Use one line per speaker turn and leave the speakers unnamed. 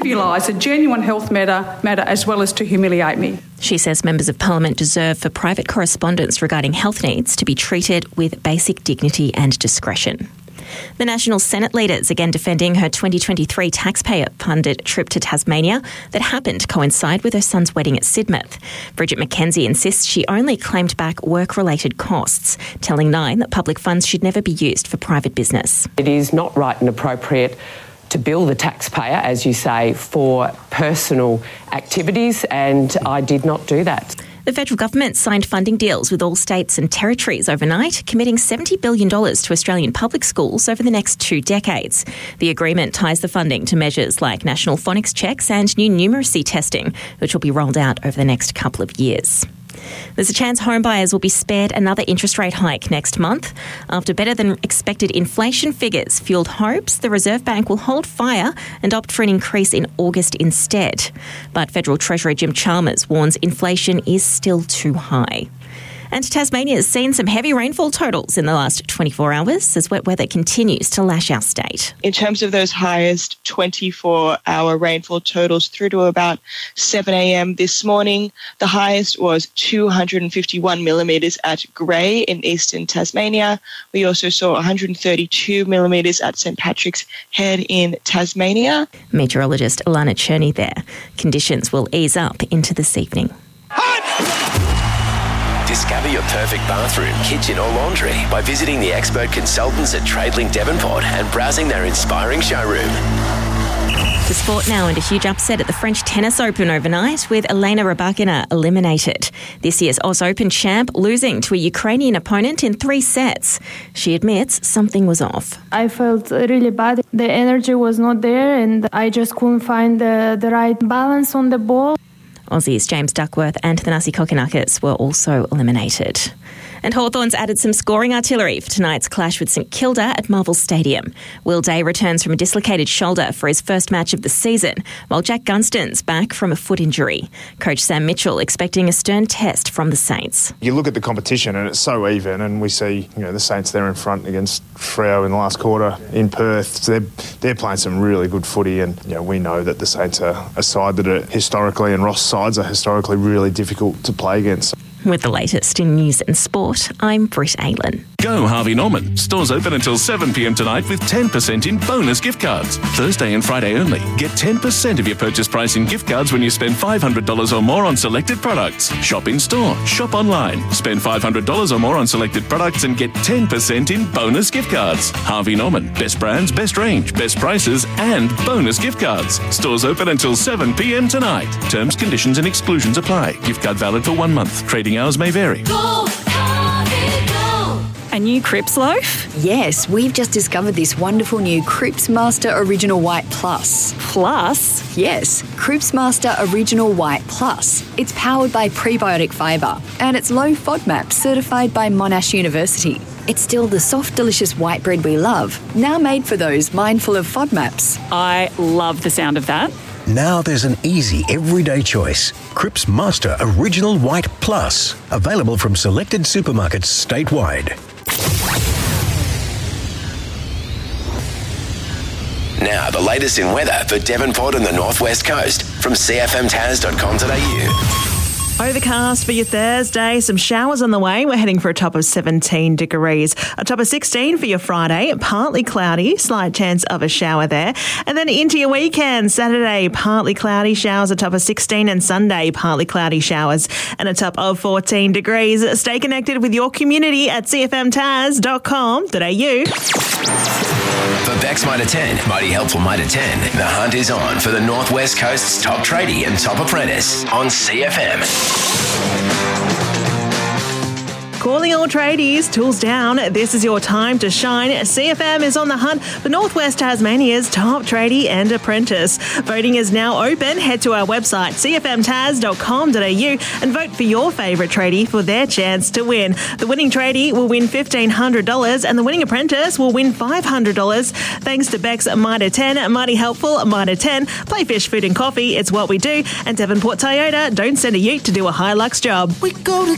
trivialise a genuine health matter as well as to humiliate me.
She says members of Parliament deserve for private correspondence regarding health needs to be treated with basic dignity and discretion. The National Senate leader's again defending her 2023 taxpayer-funded trip to Tasmania that happened to coincide with her son's wedding at Sidmouth. Bridget McKenzie insists she only claimed back work-related costs, telling Nine that public funds should never be used for private business.
It is not right and appropriate to bill the taxpayer, as you say, for personal activities, and I did not do that.
The federal government signed funding deals with all states and territories overnight, committing $70 billion to Australian public schools over the next 2 decades. The agreement ties the funding to measures like national phonics checks and new numeracy testing, which will be rolled out over the next couple of years. There's a chance home buyers will be spared another interest rate hike next month. After better than expected inflation figures fuelled hopes, the Reserve Bank will hold fire and opt for an increase in August instead. But Federal Treasurer Jim Chalmers warns inflation is still too high. And Tasmania has seen some heavy rainfall totals in the last 24 hours as wet weather continues to lash our state.
In terms of those highest 24-hour rainfall totals through to about 7 a.m. this morning, the highest was 251 millimetres at Grey in eastern Tasmania. We also saw 132 millimetres at St Patrick's Head in Tasmania.
Meteorologist Alana Cherney there. Conditions will ease up into this evening.
Discover your perfect bathroom, kitchen or laundry by visiting the expert consultants at Tradelink Devonport and browsing their inspiring showroom.
To sport now, and a huge upset at the French Tennis Open overnight with Elena Rybakina eliminated. This year's Oz Open champ losing to a Ukrainian opponent in 3 sets. She admits something was off.
I felt really bad. The energy was not there and I just couldn't find the right balance on the ball.
Aussies James Duckworth and Thanasi Kokkinakis were also eliminated. And Hawthorns added some scoring artillery for tonight's clash with St Kilda at Marvel Stadium. Will Day returns from a dislocated shoulder for his first match of the season, while Jack Gunston's back from a foot injury. Coach Sam Mitchell expecting a stern test from the Saints.
You look at the competition and it's so even, and we see the Saints there in front against Freo in the last quarter in Perth. So they're playing some really good footy, and we know that the Saints are a side that are historically, and Ross sides are historically really difficult to play against.
With the latest in news and sport, I'm Britt Aylan.
Go Harvey Norman. Stores open until 7 p.m. tonight with 10% in bonus gift cards. Thursday and Friday only. Get 10% of your purchase price in gift cards when you spend $500 or more on selected products. Shop in store. Shop online. Spend $500 or more on selected products and get 10% in bonus gift cards. Harvey Norman. Best brands, best range, best prices and bonus gift cards. Stores open until 7 p.m. tonight. Terms, conditions and exclusions apply. Gift card valid for 1 month. Trading hours may vary.
A new Cripps loaf?
Yes, we've just discovered this wonderful new Cripps Master Original White Plus.
Plus?
Yes, Cripps Master Original White Plus. It's powered by prebiotic fibre and it's low FODMAP certified by Monash University. It's still the soft, delicious white bread we love, now made for those mindful of FODMAPs.
I love the sound of that.
Now there's an easy, everyday choice. Cripps Master Original White Plus. Available from selected supermarkets statewide.
Now the latest in weather for Devonport and the Northwest Coast from cfmtaz.com.au.
Overcast for your Thursday. Some showers on the way. We're heading for a top of 17 degrees. A top of 16 for your Friday. Partly cloudy. Slight chance of a shower there. And then into your weekend. Saturday, partly cloudy showers. A top of 16. And Sunday, partly cloudy showers. And a top of 14 degrees. Stay connected with your community at cfmtaz.com.au.
For Bex Mitre 10, Mighty Helpful Mitre 10, the hunt is on for the Northwest Coast's top tradie and top apprentice on CFM.
Calling all tradies, tools down. This is your time to shine. CFM is on the hunt for Northwest Tasmania's top tradie and apprentice. Voting is now open. Head to our website, cfmtaz.com.au, and vote for your favourite tradie for their chance to win. The winning tradie will win $1,500 and the winning apprentice will win $500. Thanks to Bex Mitre 10, Mighty Helpful Mitre 10. Play fish, food and coffee. It's what we do. And Devonport Toyota, don't send a ute to do a Hilux job.
We go to